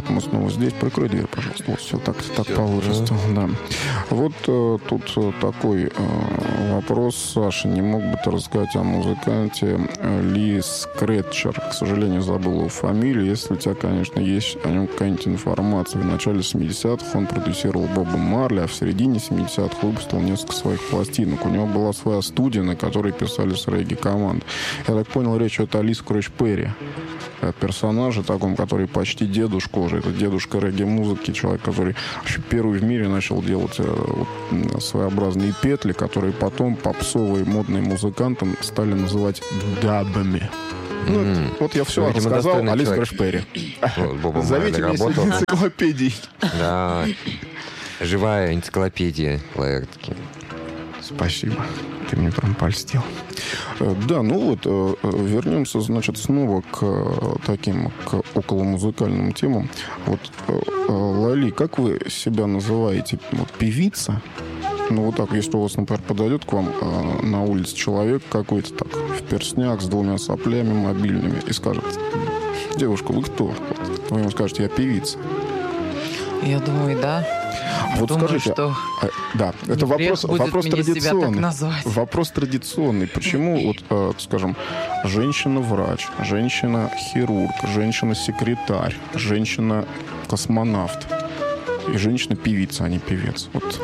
Вот мы снова здесь. Прикрой дверь, пожалуйста. Вот все так получится. Да. Вот тут такой вопрос, Саша. Не мог бы ты рассказать о музыканте Ли Скретчер? К сожалению, забыл его фамилию. Если у тебя, конечно, есть о нем какая-нибудь информация. В начале 70-х он продюсировал Боба Марли, а в середине 70-х выпустил несколько своих пластинок. У него была своя студия, на которой писали с регги-команд. Я так понял, речь идет о Ли Скретч Перри. Персонаже таком, который почти дедушка уже. Это дедушка регги-музыки, человек, который вообще первый в мире начал делать своеобразные петли, которые потом попсовые модные музыканты стали называть дабами. Вот я все рассказал о Ли Скретч Перри. Зовите меня сегодня энциклопедией. Да, живая энциклопедия Лаэртки. Спасибо. Ты мне прям польстил. Да, ну вот, вернемся, значит, снова к околомузыкальным темам. Вот, Лали, как вы себя называете? Вот, певица? Ну, вот так, если у вас, например, подойдет к вам на улице человек какой-то так в перстнях с 2 соплями мобильными и скажет: девушка, вы кто? Вот, вы ему скажете: я певица. Я думаю, да. Вот думаю, скажите, что да, это вопрос традиционный. Вопрос традиционный. Почему, вот, скажем, женщина-врач, женщина-хирург, женщина-секретарь, женщина-космонавт и женщина-певица, а не певец? Вот.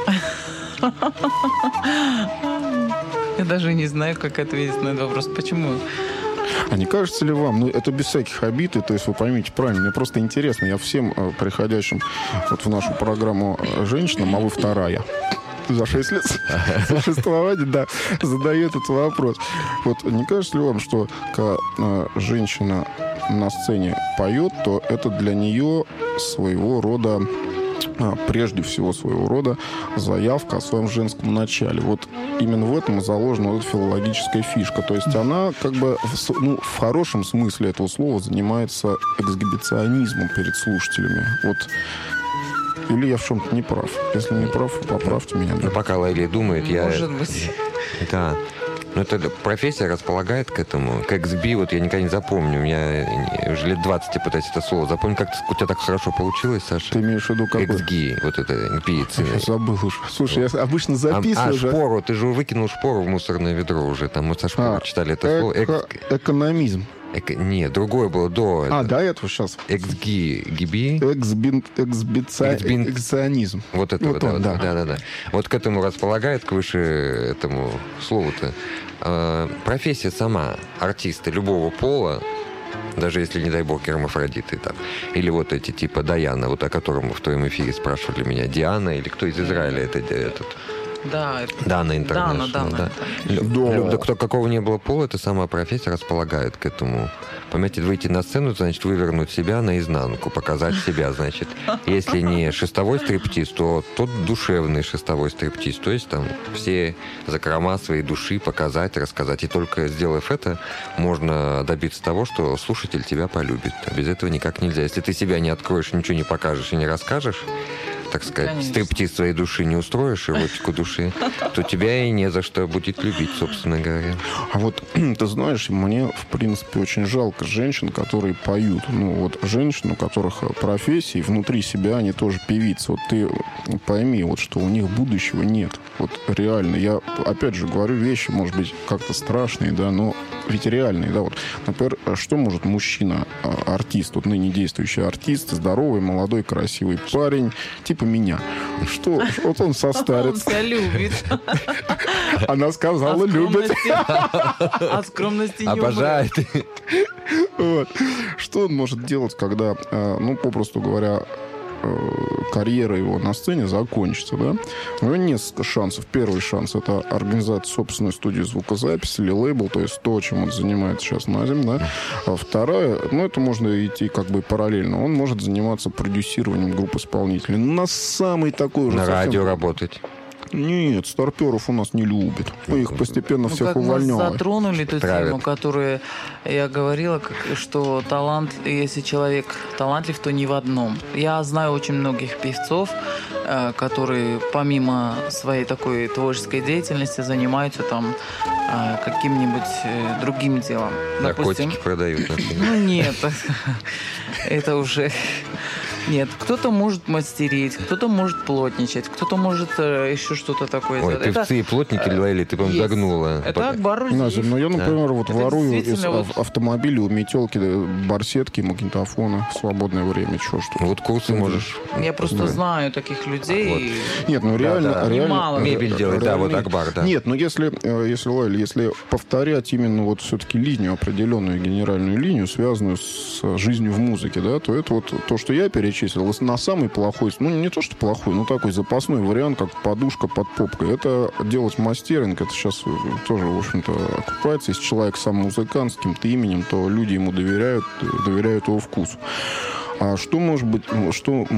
Я даже не знаю, как ответить на этот вопрос. Почему? А не кажется ли вам, ну, это без всяких обид, то есть вы поймите правильно, мне просто интересно, я всем приходящим вот в нашу программу женщинам, а вы вторая, за 6 лет существования, да, задаю этот вопрос. Вот не кажется ли вам, что когда женщина на сцене поет, то это для нее своего рода, прежде всего своего рода, заявка о своем женском начале. Вот именно в этом и заложена вот филологическая фишка. То есть она как бы в хорошем смысле этого слова занимается эксгибиционизмом перед слушателями. Вот. Или я в чем-то не прав? Если не прав, поправьте меня. Да. Пока Лайли думает, Может быть. Да. Но эта профессия располагает к этому. К XB, вот я никогда не запомню. У меня уже лет 20 я пытаюсь это слово запомнить. Как у тебя так хорошо получилось, Саша? Ты имеешь в виду какой? XG, вот это певица. Я забыл уже. Слушай, я обычно записываю. Шпору. Ты же выкинул шпору в мусорное ведро уже. Там мы со шпору читали это слово. Экономизм. Нет, другое было до этого. До этого сейчас. Эксбиционизм. Вот это вот, да. Вот к этому располагает, к выше этому слову-то. Профессия сама артиста любого пола, даже если, не дай бог, гермафродиты там, или вот эти типа Даяна, вот о котором вы в твоем эфире спрашивали меня, Диана, или кто из Израиля этот... Да, Дана Интернешнл. Да. Кто какого не было пола, эта самая профессия располагает к этому. Понимаете, выйти на сцену, значит, вывернуть себя наизнанку, показать себя, значит. Если не шестовой стриптиз, то тот душевный шестовой стриптиз. То есть там все закрома своей души показать, рассказать. И только сделав это, можно добиться того, что слушатель тебя полюбит. А без этого никак нельзя. Если ты себя не откроешь, ничего не покажешь и не расскажешь, так сказать, конечно, стриптиз своей души не устроишь, эротику души, то тебя и не за что будет любить, собственно говоря. А вот, ты знаешь, мне, в принципе, очень жалко женщин, которые поют. Ну, вот женщин, у которых профессии внутри себя, они тоже певицы. Вот ты пойми, вот, что у них будущего нет. Вот реально. Я, опять же, говорю вещи, может быть, как-то страшные, да, но ведь реальные, да. Вот, например, что может мужчина, артист, вот ныне действующий артист, здоровый, молодой, красивый парень, типа меня. Что? Вот он состарится. Он себя любит. Она сказала, любит. От скромности не обожает. Вот. Что он может делать, когда, ну, попросту говоря, карьера его на сцене закончится, да? У него несколько шансов. Первый шанс — это организация собственной студии звукозаписи или лейбл, то есть то, чем он занимается сейчас на зиме, да? А вторая, ну, это можно идти как бы параллельно. Он может заниматься продюсированием групп исполнителей. На самый такой уже... На радио работать. Нет, старперов у нас не любят. Мы их постепенно всех увольняем. Мы затронули ту тему, которую я говорила, что талант, если человек талантлив, то не в одном. Я знаю очень многих певцов, которые помимо своей такой творческой деятельности занимаются там каким-нибудь другим делом. Наркотики продают, например. Ну нет, это уже... Нет, кто-то может мастерить, кто-то может плотничать, кто-то может еще что-то такое сделать. Ой, певцы и плотники, Лейли, ты прям загнула. Это Акбар. Назя, ну я, например, ворую из автомобиля у метелки барсетки, магнитофона в свободное время. Что? Вот курсы можешь. Я просто знаю таких людей. Вот. Нет, ну реально... Мало мебель делать, да, вот Акбар, да. Нет, ну если Лейли, если повторять именно вот все-таки линию, определенную генеральную линию, связанную с жизнью в музыке, да, то это вот то, что я перечислил, на самый плохой, ну не то, что плохой, но такой запасной вариант, как подушка под попкой. Это делать мастеринг, это сейчас тоже, в общем-то, окупается. Если человек сам музыкант с каким-то именем, то люди ему доверяют его вкусу. А что может быть, что